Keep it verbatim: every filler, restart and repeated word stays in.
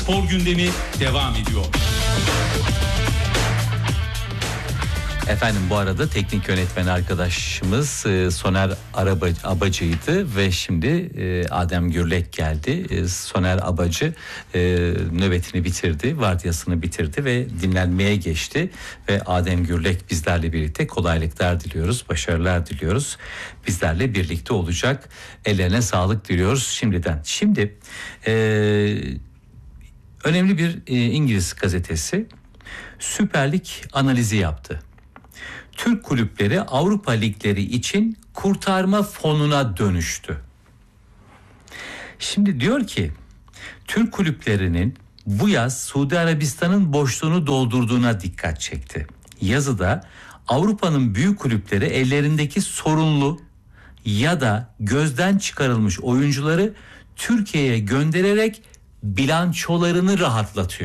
Spor gündemi devam ediyor. Efendim bu arada teknik yönetmen arkadaşımız e, Soner Araba, Abacı'ydı ve şimdi e, Adem Gürlek geldi. E, Soner Abacı e, nöbetini bitirdi, vardiyasını bitirdi ve dinlenmeye geçti. Ve Adem Gürlek bizlerle birlikte kolaylıklar diliyoruz, başarılar diliyoruz. Bizlerle birlikte olacak. Ellerine sağlık diliyoruz şimdiden. Şimdi e, önemli bir e, İngiliz gazetesi Süper Lig analizi yaptı. Türk kulüpleri Avrupa ligleri için kurtarma fonuna dönüştü. Şimdi diyor ki Türk kulüplerinin bu yaz Suudi Arabistan'ın boşluğunu doldurduğuna dikkat çekti. Yazıda Avrupa'nın büyük kulüpleri ellerindeki sorunlu ya da gözden çıkarılmış oyuncuları Türkiye'ye göndererek bilançolarını rahatlatıyor.